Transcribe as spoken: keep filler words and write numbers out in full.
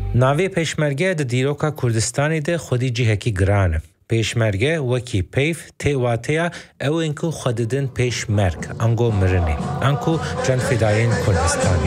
ناوی پیشمرگه د دیروکا کردستانی ده خودی جیهکی گرانه. پیشمرگه وکی پیف تیواتیا او انکو خوددن پیشمرگ انگو مرنه. انکو جن فدایین کردستانی.